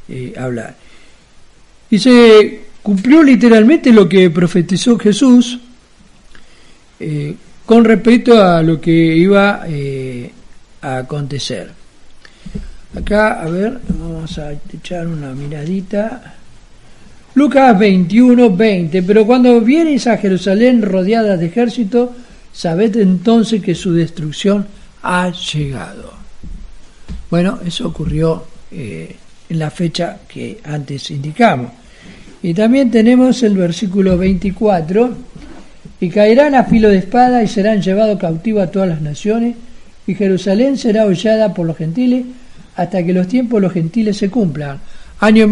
hablar. Y se cumplió literalmente lo que profetizó Jesús con respecto a lo que iba a acontecer. Acá, a ver, vamos a echar una miradita. Lucas 21:20. Pero cuando viereis a Jerusalén rodeada de ejército, sabed entonces que su destrucción ha llegado. Bueno, eso ocurrió en la fecha que antes indicamos. Y también tenemos el versículo 24. Y caerán a filo de espada y serán llevados cautivos a todas las naciones, y Jerusalén será hollada por los gentiles hasta que los tiempos de los gentiles se cumplan. Año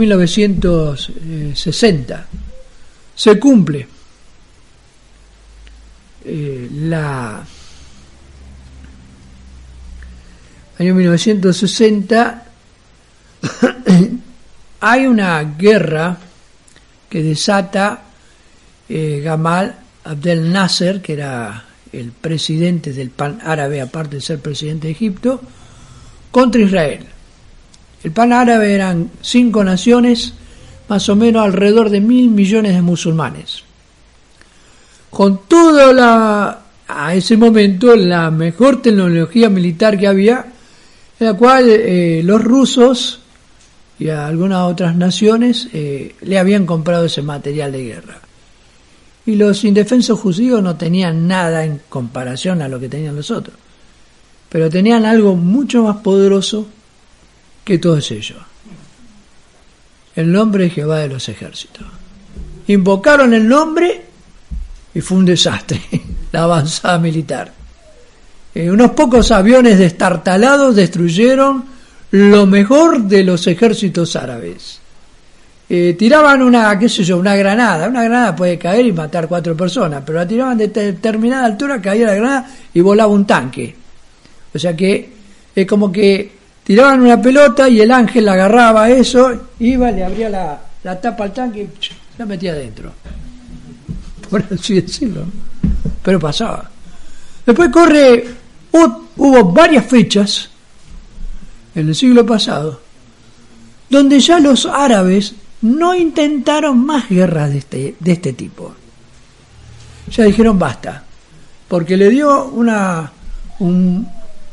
1960. Se cumple año 1960. Hay una guerra que desata Gamal Abdel Nasser, que era el presidente del PAN árabe, aparte de ser presidente de Egipto, contra Israel. El PAN árabe eran 5 naciones, más o menos alrededor de 1.000 millones de musulmanes. Con toda a ese momento, la mejor tecnología militar que había, en la cual los rusos y a algunas otras naciones le habían comprado ese material de guerra. Y los indefensos judíos no tenían nada en comparación a lo que tenían los otros, pero tenían algo mucho más poderoso que todos ellos: el nombre de Jehová de los ejércitos. Invocaron el nombre y fue un desastre la avanzada militar. Unos pocos aviones destartalados destruyeron lo mejor de los ejércitos árabes. Tiraban una granada. Una granada puede caer y matar 4 personas, pero la tiraban de determinada altura, caía la granada y volaba un tanque. O sea que es como que tiraban una pelota y el ángel agarraba eso, iba, le abría la tapa al tanque y la metía adentro, por así decirlo. Pero pasaba. Después hubo varias fechas en el siglo pasado donde ya los árabes no intentaron más guerras de este tipo. Ya dijeron basta, porque le dio un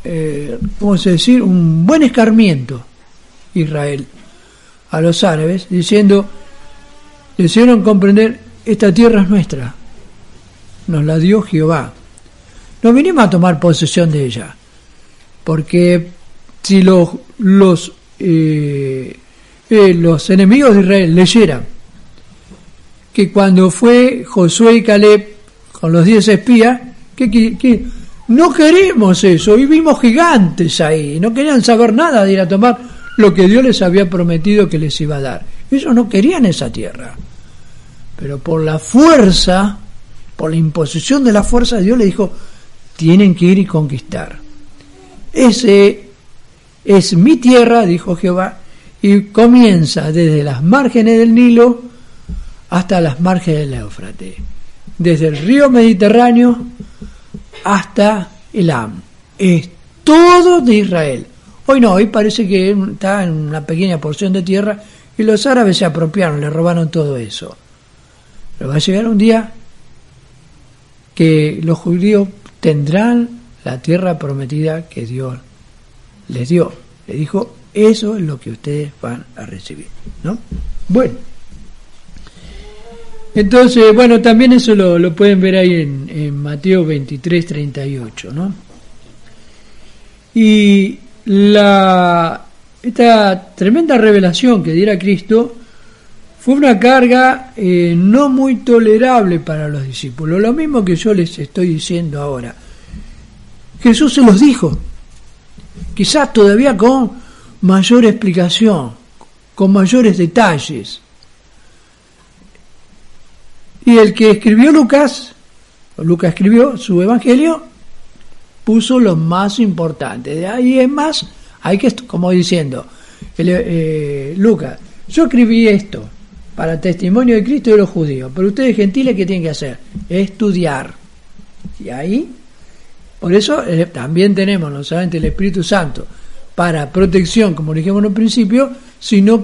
buen escarmiento Israel a los árabes, diciendo, le hicieron comprender: esta tierra es nuestra, nos la dio Jehová, no vinimos a tomar posesión de ella. Porque si los enemigos de Israel leyeran que cuando fue Josué y Caleb con los 10 espías, que no queremos eso, y vimos gigantes ahí, no querían saber nada de ir a tomar lo que Dios les había prometido que les iba a dar. Ellos no querían esa tierra, pero por la fuerza, por la imposición de la fuerza, Dios les dijo: tienen que ir y conquistar. Ese es mi tierra, dijo Jehová, y comienza desde las márgenes del Nilo hasta las márgenes del Éufrates, desde el río Mediterráneo hasta Elam. Es todo de Israel. Hoy no, hoy parece que está en una pequeña porción de tierra y los árabes se apropiaron, le robaron todo eso. Pero va a llegar un día que los judíos tendrán la tierra prometida que Dios les dio. Le dijo: eso es lo que ustedes van a recibir, ¿no? Bueno, entonces, bueno, también eso lo pueden ver ahí en Mateo 23:38, ¿no? Y esta tremenda revelación que diera Cristo fue una carga no muy tolerable para los discípulos. Lo mismo que yo les estoy diciendo ahora. Jesús se los dijo, quizás todavía con mayor explicación, con mayores detalles. Y el que escribió Lucas escribió su evangelio, puso lo más importante. De ahí es más, hay que, como diciendo, Lucas, yo escribí esto para testimonio de Cristo y de los judíos, pero ustedes gentiles, ¿qué tienen que hacer? Estudiar. Y ahí, por eso también tenemos no solamente el Espíritu Santo para protección, como dijimos en un principio, sino